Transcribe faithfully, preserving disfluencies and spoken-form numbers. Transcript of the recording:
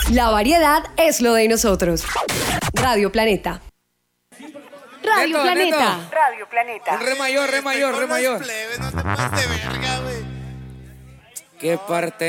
La variedad es lo de nosotros. Radio Planeta. Radio Neto, Planeta. Neto. Radio Planeta. Un re mayor, re mayor, re mayor. No te pases de verga, güey. ¿Qué parte?